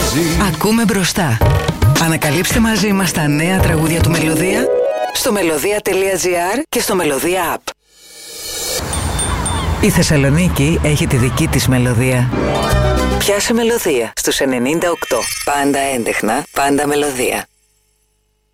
μαζί. Ακούμε μπροστά. Ανακαλύψτε μαζί μας τα νέα τραγούδια του Μελωδία στο melodia.gr και στο Melodia App. Η Θεσσαλονίκη έχει τη δική της μελωδία. Πιάσε Μελωδία στους 98. Πάντα έντεχνα, πάντα μελωδία.